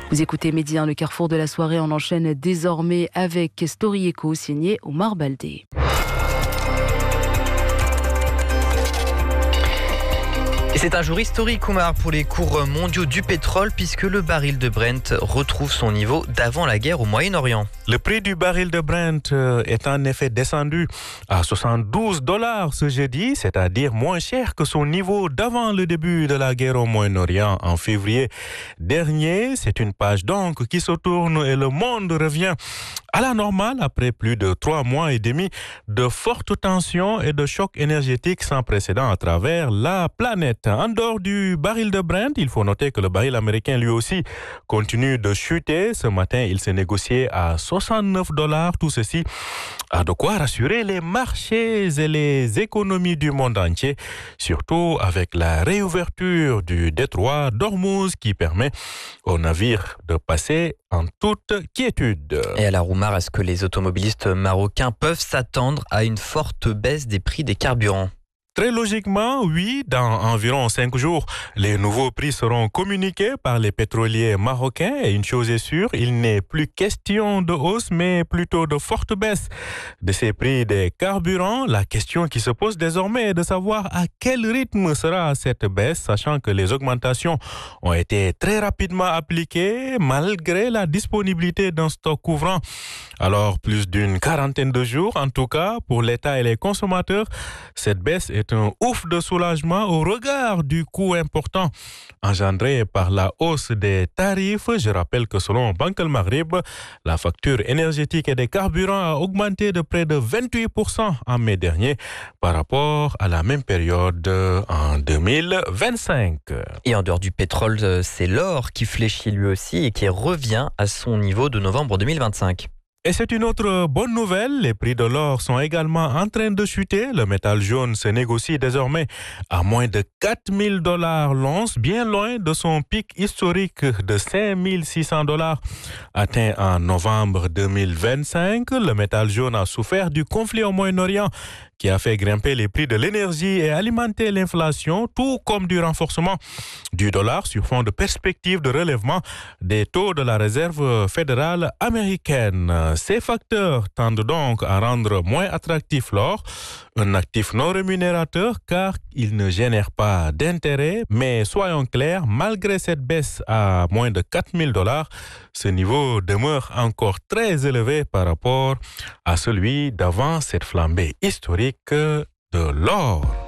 Vous écoutez Midi 1, le carrefour de la soirée. On enchaîne désormais avec Story Echo signé Omar Baldé. Et c'est un jour historique, Omar, pour les cours mondiaux du pétrole, puisque le baril de Brent retrouve son niveau d'avant la guerre au Moyen-Orient. Le prix du baril de Brent est en effet descendu à $72 ce jeudi, c'est-à-dire moins cher que son niveau d'avant le début de la guerre au Moyen-Orient en février dernier. C'est une page donc qui se tourne et le monde revient à la normale après plus de 3 mois et demi de fortes tensions et de chocs énergétiques sans précédent à travers la planète. En dehors du baril de Brent, il faut noter que le baril américain lui aussi continue de chuter. Ce matin, il s'est négocié à $69. Tout ceci a de quoi rassurer les marchés et les économies du monde entier, surtout avec la réouverture du détroit d'Ormuz qui permet aux navires de passer en toute quiétude. Et alors, Omar, est-ce que les automobilistes marocains peuvent s'attendre à une forte baisse des prix des carburants ? Très logiquement, oui, dans environ 5 jours, les nouveaux prix seront communiqués par les pétroliers marocains et une chose est sûre, il n'est plus question de hausse mais plutôt de forte baisse de ces prix des carburants. La question qui se pose désormais est de savoir à quel rythme sera cette baisse, sachant que les augmentations ont été très rapidement appliquées malgré la disponibilité d'un stock couvrant. Alors, plus d'une quarantaine de jours, en tout cas, pour l'État et les consommateurs, cette baisse est un ouf de soulagement au regard du coût important engendré par la hausse des tarifs. Je rappelle que selon Banque El Maghrib, la facture énergétique et des carburants a augmenté de près de 28% en mai dernier par rapport à la même période en 2025. Et en dehors du pétrole, c'est l'or qui fléchit lui aussi et qui revient à son niveau de novembre 2025. Et c'est une autre bonne nouvelle, les prix de l'or sont également en train de chuter. Le métal jaune se négocie désormais à moins de $4 000 l'once, bien loin de son pic historique de $5 600 atteint en novembre 2025. Le métal jaune a souffert du conflit au Moyen-Orient qui a fait grimper les prix de l'énergie et alimenter l'inflation, tout comme du renforcement du dollar sur fond de perspectives de relèvement des taux de la Réserve fédérale américaine. Ces facteurs tendent donc à rendre moins attractif l'or, un actif non rémunérateur car il ne génère pas d'intérêt. Mais soyons clairs, malgré cette baisse à moins de $4 000, ce niveau demeure encore très élevé par rapport à celui d'avant cette flambée historique de l'or.